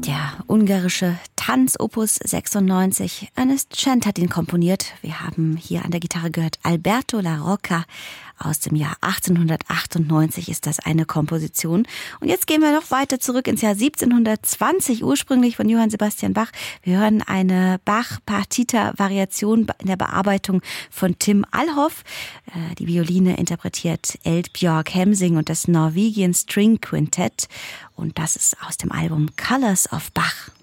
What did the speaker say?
Der ungarische Tanz Opus 96. Ernest Chant hat ihn komponiert. Wir haben hier an der Gitarre gehört Alberto La Rocca. Aus dem Jahr 1898 ist das eine Komposition. Und jetzt gehen wir noch weiter zurück ins Jahr 1720, ursprünglich von Johann Sebastian Bach. Wir hören eine Bach-Partita-Variation in der Bearbeitung von Tim Alhoff. Die Violine interpretiert Eldbjörg Hemsing und das Norwegian String Quintett. Und das ist aus dem Album Colors of Bach.